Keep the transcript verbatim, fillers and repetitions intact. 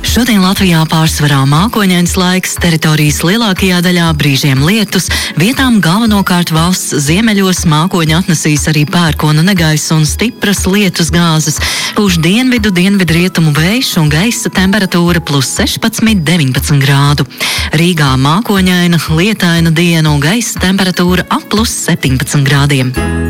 Šodien Latvijā pārsvarā mākoņains laiks, teritorijas lielākajā daļā brīžiem lietus, vietām galvenokārt valsts ziemeļos mākoņi atnesīs arī pērkona negaisu un stipras lietus gāzes. Pūš dienvidu, dienvidu rietumu vējš un gaisa temperatūra plus sešpadsmit, deviņpadsmit grādu. Rīgā mākoņaina, lietaina diena un gaisa temperatūra ap plus septiņpadsmit grādiem.